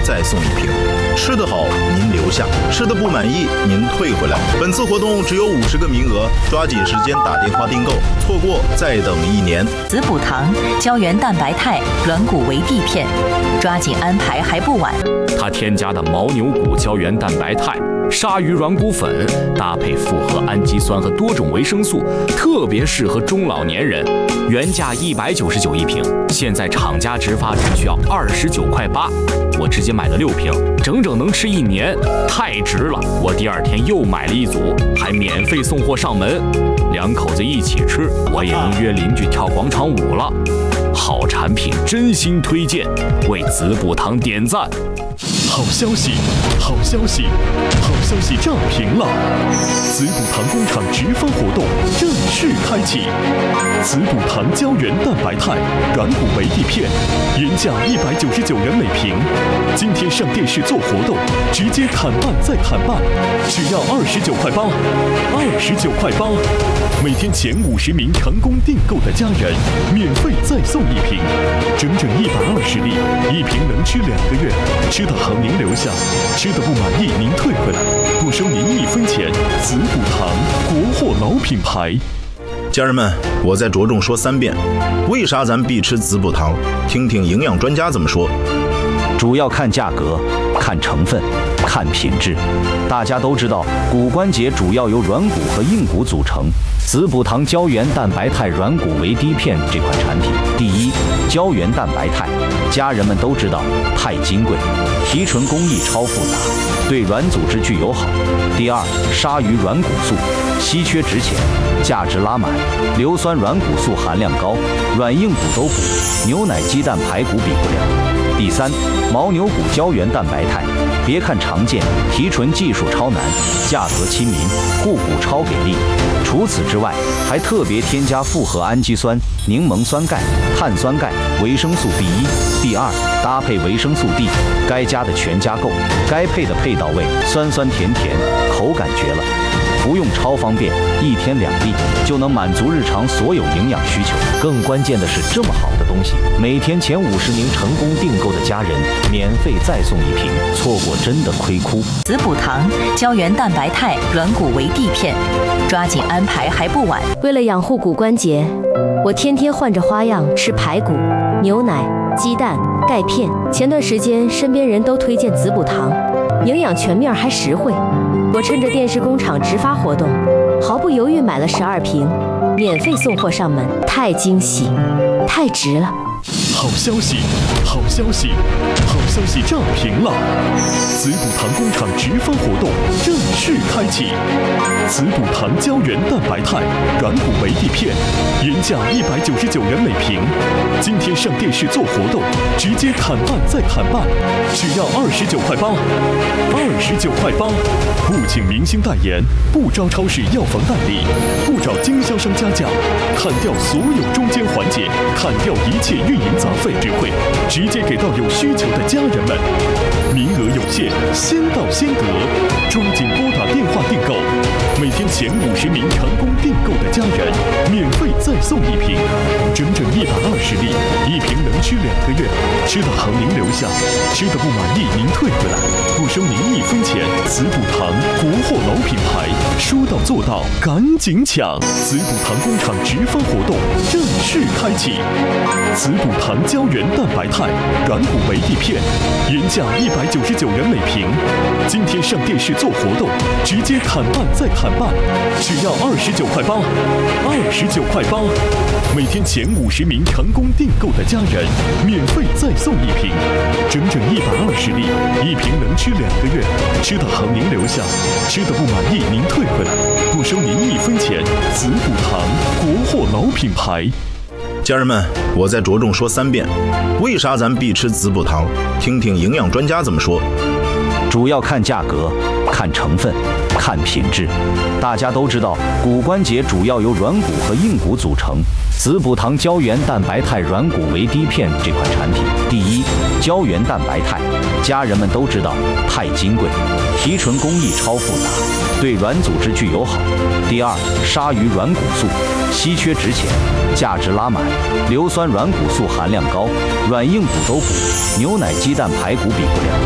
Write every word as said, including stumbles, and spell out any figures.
再送一瓶。吃得好您留下，吃得不满意您退回来。本次活动只有五十个名额，抓紧时间打电话订购，错过再等一年。 子补糖、胶原蛋白肽、软骨维 D 片，抓紧安排还不晚。 它添加的牦牛骨胶原蛋白肽、鲨鱼软骨粉，搭配复合氨基酸和多种维生素，特别适合中老年人。原价一百九十九一瓶，现在厂家直发只需要二十九块八，我直接买了六瓶，整整能吃一年，太值了！我第二天又买了一组，还免费送货上门，两口子一起吃，我也能约邻居跳广场舞了。好产品真心推荐，为子补糖点赞。 好消息，好消息，好消息炸屏了！子补糖工厂直发活动正式开启。子补糖胶原蛋白肽、软骨维 D 片，原价一百九十九元每瓶，今天上电视做活动，直接砍半再砍半，只要二十九块八，二十九块八。每天前五十名成功订购的家人，免费再送一瓶，整整一百二十粒，一瓶能吃两个月。吃得好您留下，吃得不满意您退回来，不收您一分钱。子补糖，国货老品牌。 家人们，我再着重说三遍，为啥咱必吃子补糖？听听营养专家怎么说。 主要看价格，看成分，看品质。大家都知道，骨关节主要由软骨和硬骨组成。子补糖胶原蛋白肽软骨维 D 片这款产品，第一，胶原蛋白肽，家人们都知道太金贵，提纯工艺超复杂，对软组织具有好。第二，鲨鱼软骨素，稀缺值钱，价值拉满，硫酸软骨素含量高，软硬骨都补，牛奶鸡蛋排骨比不了。第三，牦牛骨胶原蛋白肽，别看常见，提纯技术超难，价格亲民，护骨超给力。除此之外，还特别添加复合氨基酸、柠檬酸钙、碳酸钙、维生素 B 一。第二，搭配维生素 D， 该加的全加够，该配的配到位，酸酸甜甜，口感绝了。服用超方便，一天两粒就能满足日常所有营养需求。更关键的是，这么好的东西，每天前五十名成功订购的家人，免费再送一瓶，错过真的亏哭。 子补糖、胶原蛋白肽、软骨维 D 片，抓紧安排还不晚。 为了养护骨关节，我天天换着花样吃排骨、牛奶、鸡蛋、钙片。前段时间身边人都推荐子补糖，营养全面还实惠。我趁着电视工厂直发活动，毫不犹豫买了十二瓶，免费送货上门，太惊喜，太值了！ 好消息，好消息，好消息炸屏了！子补糖工厂直发活动正式开启。子补糖胶原蛋白肽、软骨维 D 片，原价一百九十九元每瓶，今天上电视做活动，直接砍半再砍半，只要二十九块八，二十九块八。不请明星代言，不招超市药房代理，不找经销商加价，砍掉所有中间环节，砍掉一切运营杂费，只会直接给到有需求的家人们。名额有限，先到先得，抓紧拨打电话订购。每天前五十名成功订购的家人，免费再送一瓶，整整一百二十粒，一瓶能吃两个月。吃得好您留下，吃得不满意您退回来，不收您一分钱。子补糖，国货老品牌，说到做到，赶紧抢！子补糖工厂直发活动正式开启。子补糖胶原蛋白肽、软骨维 D 片，原价一百九十九元每瓶，今天上电视做活动，直接砍半再砍半，只要二十九块八，二十九块八。每天前五十名成功订购的家人，免费再送一瓶，整整一百二十粒，一瓶能吃两个月。吃得好您留下，吃得不满意您退回来，不收您一分钱。子补糖，国货老品牌。 家人们，我再着重说三遍，为啥咱必吃子补糖？听听营养专家怎么说。 主要看价格，看成分，看品质。大家都知道，骨关节主要由软骨和硬骨组成。子补糖胶原蛋白肽软骨维 D 片这款产品，第一，胶原蛋白肽，家人们都知道太金贵，提纯工艺超复杂，对软组织具有好。第二，鲨鱼软骨素，稀缺值钱，价值拉满，硫酸软骨素含量高，软硬骨都补，牛奶鸡蛋排骨比不了。